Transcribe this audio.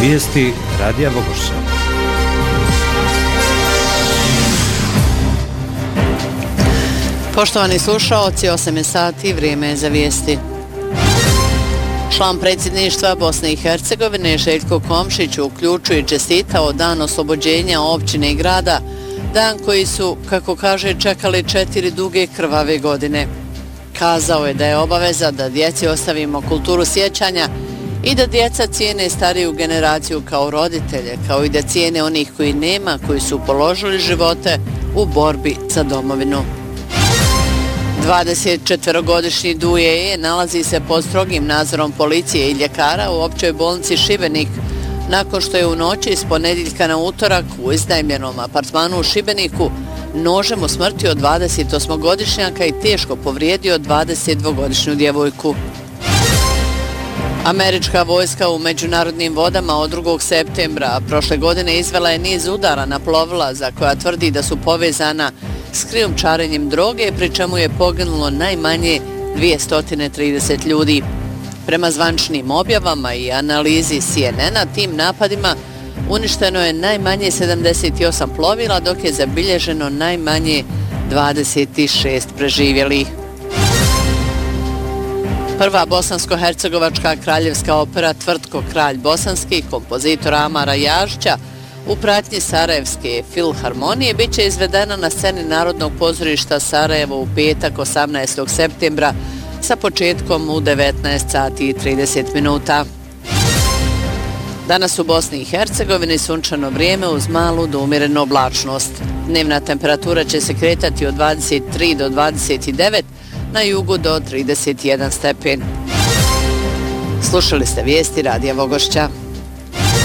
Vijesti Radija Vogošća. Poštovani slušaoci, 8 je sati, vrijeme je za vijesti. Član predsjedništva Bosne i Hercegovine Željko Komšić uključuje i čestitao dan oslobođenja općine i grada, dan koji su, kako kaže, čekali 4 duge krvave godine. Kazao je da je obaveza da djeci ostavimo kulturu sjećanja i da djeca cijene stariju generaciju kao roditelje, kao i da cijene onih koji nema, koji su položili živote u borbi za domovinu. 24-godišnji Duje nalazi se pod strogim nadzorom policije i ljekara u općoj bolnici Šibenik nakon što je u noći iz ponedjeljka na utorak u iznajmljenom apartmanu u Šibeniku nožem usmrtio 28-godišnjaka i teško povrijedio 22-godišnju djevojku. Američka vojska u međunarodnim vodama od 2. septembra prošle godine izvela je niz udara na plovila za koja tvrdi da su povezana s krijumčarenjem droge, pri čemu je poginulo najmanje 230 ljudi. Prema zvančnim objavama i analizi CNN-a, tim napadima uništeno je najmanje 78 plovila, dok je zabilježeno najmanje 26 preživjelih. Prva bosansko-hercegovačka kraljevska opera Tvrtko kralj bosanski kompozitora Amara Jažića u pratnji Sarajevske filharmonije bit će izvedena na sceni Narodnog pozorišta Sarajevo u petak 18. septembra sa početkom u 19:30. Danas u Bosni i Hercegovini sunčano vrijeme uz malu do umjerenu oblačnost. Dnevna temperatura će se kretati od 23 do 29, na jugu do 31 stepen. Slušali ste vijesti Radija Vogošća.